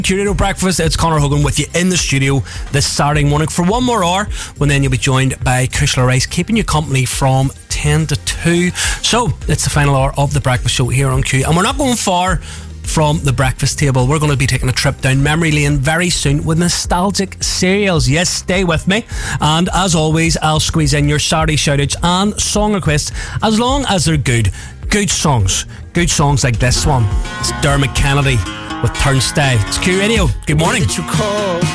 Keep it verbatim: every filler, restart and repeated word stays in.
Q Breakfast, it's Conor Hogan with you in the studio this Saturday morning for one more hour, when then you'll be joined by Kushla Rice, keeping you company from ten to two. So, it's the final hour of the breakfast show here on Q, and we're not going far from the breakfast table. We're going to be taking a trip down memory lane very soon with nostalgic cereals. Yes, stay with me. And as always, I'll squeeze in your Saturday shoutouts and song requests, as long as they're good. Good songs. Good songs like this one. It's Dermot Kennedy with Turnstile. It's Q Radio. Good morning.